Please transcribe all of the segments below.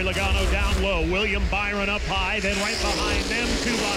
Logano down low. William Byron up high. Then right behind them,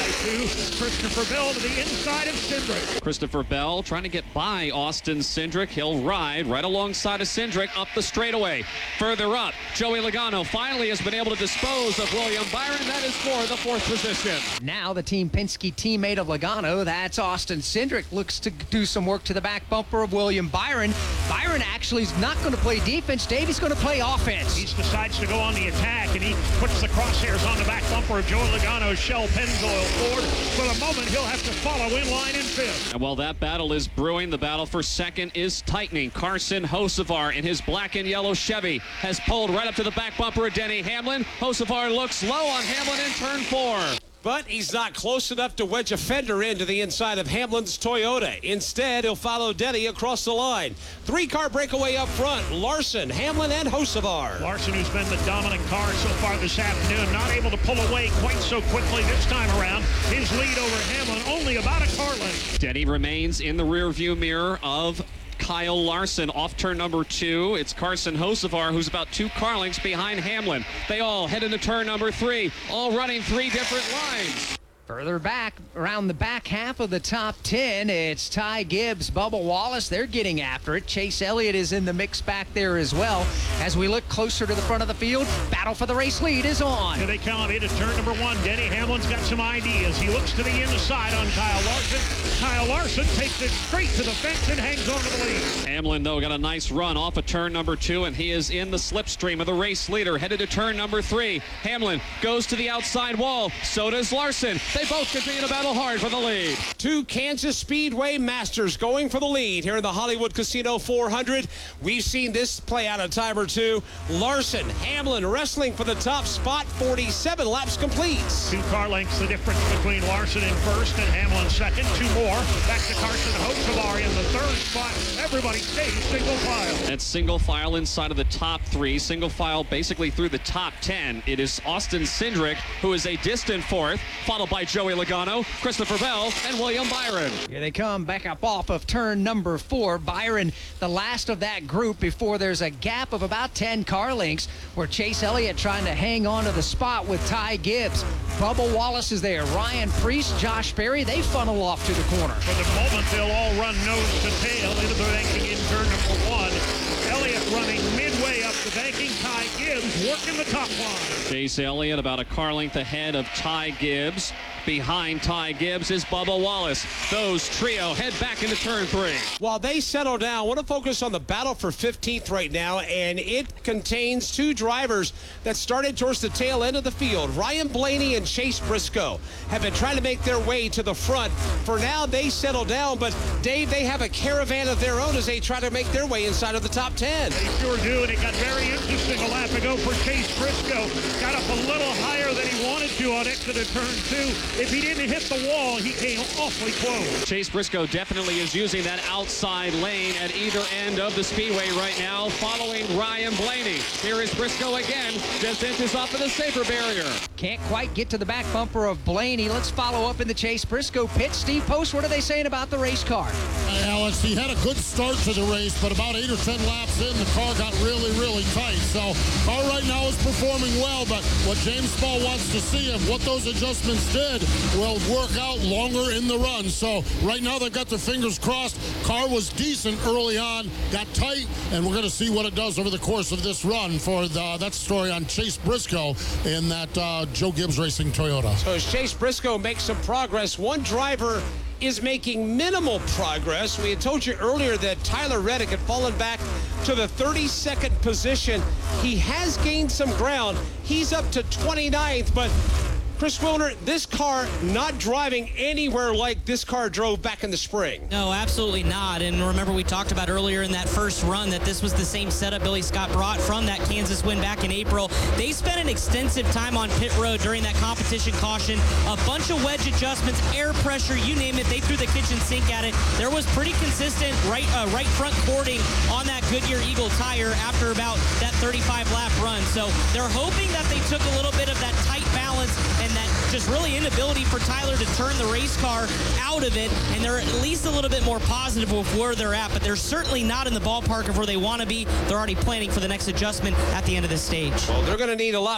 2x2. Christopher Bell to the inside of Cindric. Christopher Bell trying to get by Austin Cindric. He'll ride right alongside of Cindric up the straightaway. Further up, Joey Logano finally has been able to dispose of William Byron. That is for the fourth position. Now the Team Penske teammate of Logano, that's Austin Cindric, looks to do some work to the back bumper of William Byron. Byron actually is not going to play defense, Dave. He's going to play offense. He decides to go on the attack, and he puts the crosshairs on the back bumper of Joey Logano's Shell Pennzoil Ford. For the moment, he'll have to follow in line in fifth. And while that battle is brewing, the battle for second is tightening. Carson Hocevar in his black and yellow Chevy has pulled right up to the back bumper of Denny Hamlin. Hocevar looks low on Hamlin in turn 4. But he's not close enough to wedge a fender into the inside of Hamlin's Toyota. Instead, he'll follow Denny across the line. 3-car breakaway up front. Larson, Hamlin, and Hocevar. Larson, who's been the dominant car so far this afternoon, not able to pull away quite so quickly this time around. His lead over Hamlin only about a car length. Denny remains in the rearview mirror of Kyle Larson off turn number 2. It's Carson Hocevar, who's about 2 car lengths behind Hamlin. They all head into turn number 3, all running 3 different lines. Further back, around the back half of the top 10, it's Ty Gibbs, Bubba Wallace. They're getting after it. Chase Elliott is in the mix back there as well. As we look closer to the front of the field, battle for the race lead is on. Here they come into turn number 1. Denny Hamlin's got some ideas. He looks to the inside on Kyle Larson. Kyle Larson takes it straight to the fence and hangs on to the lead. Hamlin, though, got a nice run off of turn number 2, and he is in the slipstream of the race leader, headed to turn number 3. Hamlin goes to the outside wall. So does Larson. They both continue to battle hard for the lead. 2 Kansas Speedway Masters going for the lead here in the Hollywood Casino 400. We've seen this play out a time or two. Larson, Hamlin wrestling for the top spot. 47 laps completes. 2 car lengths the difference between Larson in first and Hamlin second. 2 more. Back to Carson Hocevar in the third spot. Everybody stays single file. That's single file inside of the top 3. Single file basically through the top 10. It is Austin Cindric, who is a distant fourth, followed by Joey Logano, Christopher Bell, and William Byron. Here they come back up off of turn number 4. Byron, the last of that group before there's a gap of about 10 car lengths where Chase Elliott trying to hang on to the spot with Ty Gibbs. Bubba Wallace is there. Ryan Priest, Josh Berry, they funnel off to the corner. For the moment, they'll all run nose to tail into the banking in turn number 1. Elliott running midway up the banking. Ty Gibbs working the top line. Chase Elliott about a car length ahead of Ty Gibbs. Behind Ty Gibbs is Bubba Wallace. Those trio head back into turn 3. While they settle down, I want to focus on the battle for 15th right now, and it contains 2 drivers that started towards the tail end of the field. Ryan Blaney and Chase Briscoe have been trying to make their way to the front. For now, they settle down, but Dave, they have a caravan of their own as they try to make their way inside of the top 10. They sure do, and it got very interesting a lap ago for Chase Briscoe. Got up a little higher than he wanted to on exit of turn 2. If he didn't hit the wall, he came awfully close. Chase Briscoe definitely is using that outside lane at either end of the speedway right now, following Ryan Blaney. Here is Briscoe again, just inches off of the safer barrier. Can't quite get to the back bumper of Blaney. Let's follow up in the Chase Briscoe pit. Steve Post, what are they saying about the race car? Alex, he had a good start to the race, but about 8 or 10 laps in, the car got really, really tight. So, car right now is performing well, but what James Ball wants to see if what those adjustments did will work out longer in the run. So, right now they've got their fingers crossed. Car was decent early on, got tight, and we're going to see what it does over the course of this run for that story on Chase Briscoe in that Joe Gibbs Racing Toyota. So as Chase Briscoe makes some progress, one driver is making minimal progress. We had told you earlier that Tyler Reddick had fallen back to the 32nd position. He has gained some ground. He's up to 29th, but Chris Wilner, this car not driving anywhere like this car drove back in the spring. No, absolutely not. And remember, we talked about earlier in that first run that this was the same setup Billy Scott brought from that Kansas win back in April. They spent an extensive time on pit road during that competition caution. A bunch of wedge adjustments, air pressure, you name it. They threw the kitchen sink at it. There was pretty consistent right front cording on that Goodyear Eagle tire after about that 35-lap run. So they're hoping that they took a little bit of that tight balance and that just really inability for Tyler to turn the race car out of it, and they're at least a little bit more positive with where they're at, but they're certainly not in the ballpark of where they want to be. They're already planning for the next adjustment at the end of this stage. Well, they're going to need a lot